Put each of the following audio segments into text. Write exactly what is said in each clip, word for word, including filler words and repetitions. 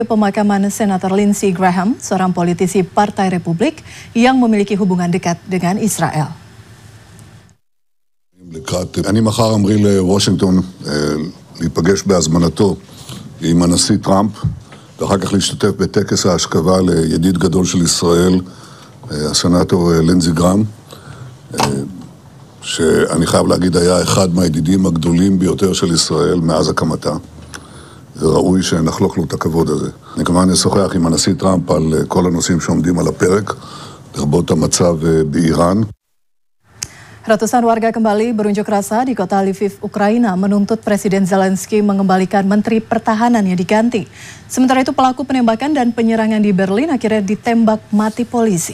Pemakaman Senator Lindsey Graham, seorang politisi Partai Republik yang memiliki hubungan dekat dengan Israel. אני מחר אמרי לוושינגטון להיפגש בהזמנתו עם הנשיא טראמפ ואחר כך להשתתף בטקס ההשכבה לידיד גדול של ישראל, הסנאטור לינדזי גרהם, שאני חייב להגיד היה אחד מהידידים הגדולים ביותר של ישראל מאז הקמתה. וראוי שנחלוק לו את הכבוד הזה. אני כמובן אשוחח עם הנשיא טראמפ על כל הנושאים שעומדים על הפרק, לרבות המצב באיראן. Ratusan warga kembali berunjuk rasa di kota Lviv, Ukraina, menuntut Presiden Zelensky mengembalikan Menteri Pertahanan yang diganti. Sementara itu pelaku penembakan dan penyerangan di Berlin akhirnya ditembak mati polisi.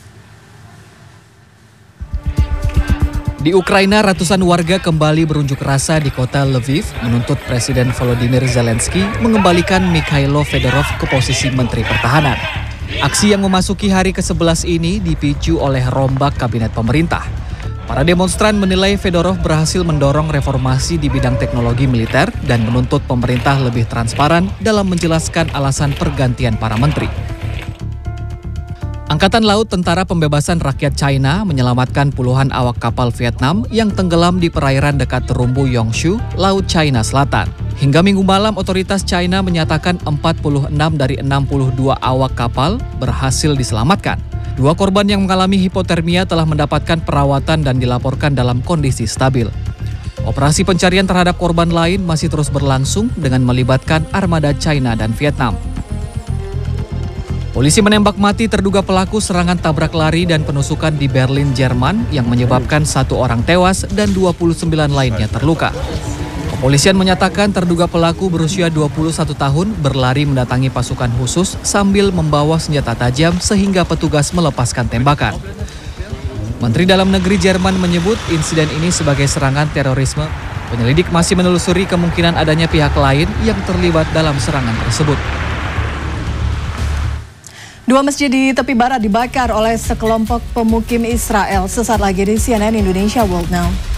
Di Ukraina, ratusan warga kembali berunjuk rasa di kota Lviv menuntut Presiden Volodymyr Zelensky mengembalikan Mikhailo Fedorov ke posisi Menteri Pertahanan. Aksi yang memasuki hari ke sebelas ini dipicu oleh rombak kabinet pemerintah. Para demonstran menilai Fedorov berhasil mendorong reformasi di bidang teknologi militer dan menuntut pemerintah lebih transparan dalam menjelaskan alasan pergantian para menteri. Angkatan Laut Tentara Pembebasan Rakyat China menyelamatkan puluhan awak kapal Vietnam yang tenggelam di perairan dekat terumbu Yongshu, Laut China Selatan. Hingga minggu malam, otoritas China menyatakan empat puluh enam dari enam puluh dua awak kapal berhasil diselamatkan. Dua korban yang mengalami hipotermia telah mendapatkan perawatan dan dilaporkan dalam kondisi stabil. Operasi pencarian terhadap korban lain masih terus berlangsung dengan melibatkan armada China dan Vietnam. Polisi menembak mati terduga pelaku serangan tabrak lari dan penusukan di Berlin, Jerman yang menyebabkan satu orang tewas dan dua puluh sembilan lainnya terluka. Kepolisian menyatakan terduga pelaku berusia dua puluh satu tahun berlari mendatangi pasukan khusus sambil membawa senjata tajam sehingga petugas melepaskan tembakan. Menteri Dalam Negeri Jerman menyebut insiden ini sebagai serangan terorisme. Penyelidik masih menelusuri kemungkinan adanya pihak lain yang terlibat dalam serangan tersebut. Dua masjid di tepi barat dibakar oleh sekelompok pemukim Israel. Sesaat lagi di C N N Indonesia World Now.